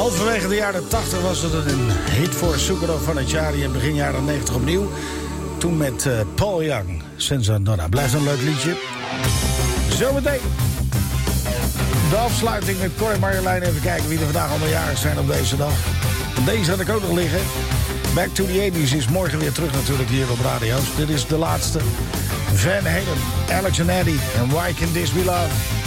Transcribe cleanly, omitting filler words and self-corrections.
Halverwege de jaren 80 was het een hit voor Zoeker van het jaar. En begin jaren 90 opnieuw. Toen met Paul Young. Senza Donna. Blijft een leuk liedje. Zometeen de afsluiting met Cor en Marjolein. Even kijken wie er vandaag allemaal jarig zijn op deze dag. Deze had ik ook nog liggen. Back to the 80s is morgen weer terug natuurlijk hier op radio's. Dit is de laatste. Van Halen, Alex and Eddie en Why Can This Be Love?